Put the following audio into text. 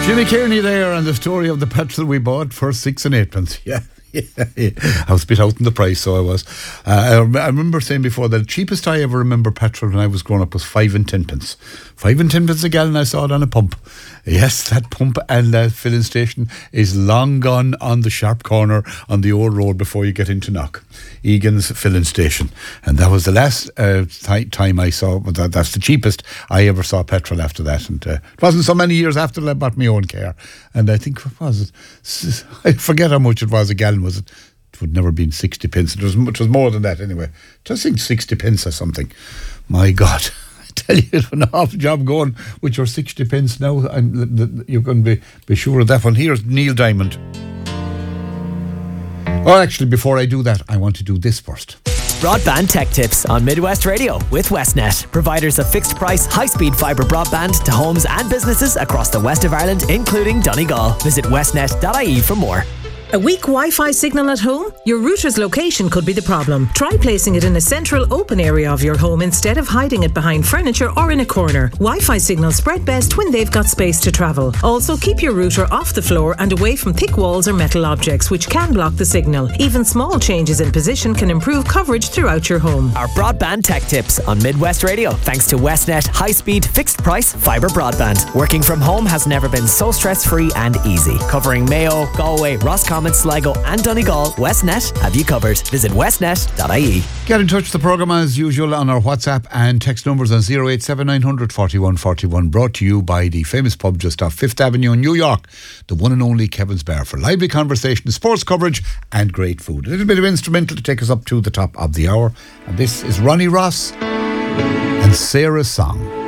Jimmy Kearney there, and the story of the petrol we bought for 6 and 8 pence. Yeah. I was a bit out in the price, so I was. I remember saying before that the cheapest I ever remember petrol when I was growing up was 5 and 10 pence. 5 and 10 pence a gallon. I saw it on a pump. Yes, that pump and that filling station is long gone on the sharp corner on the old road before you get into Knock. Egan's filling station, and that was the last time I saw. That's the cheapest I ever saw petrol after that, and it wasn't so many years after I bought my own car. And I think, what was it? I forget how much it was a gallon. Was it? It would never been 60 pence. It was more than that anyway. Just think 60 pence or something. My God. I tell you, it's an awful job going with your 60 pence now. You're going to be sure of that one. Here's Neil Diamond. Oh, actually, before I do that, I want to do this first. Broadband Tech Tips on Midwest Radio with Westnet, providers of fixed price, high-speed fibre broadband to homes and businesses across the west of Ireland, including Donegal. Visit westnet.ie for more. A weak Wi-Fi signal at home? Your router's location could be the problem. Try placing it in a central open area of your home instead of hiding it behind furniture or in a corner. Wi-Fi signals spread best when they've got space to travel. Also, keep your router off the floor and away from thick walls or metal objects, which can block the signal. Even small changes in position can improve coverage throughout your home. Our Broadband Tech Tips on Midwest Radio, thanks to Westnet high-speed, fixed-price fibre broadband. Working from home has never been so stress-free and easy. Covering Mayo, Galway, Roscommon, Sligo and Donegal, Westnet have you covered. Visit westnet.ie. Get in touch with the programme as usual on our WhatsApp and text numbers on 087 900 41 41, brought to you by the famous pub just off 5th Avenue in New York, the one and only Kevin's Bar, for lively conversation, sports coverage and great food. A little bit of instrumental to take us up to the top of the hour, and this is Ronnie Ross and Sarah's Song.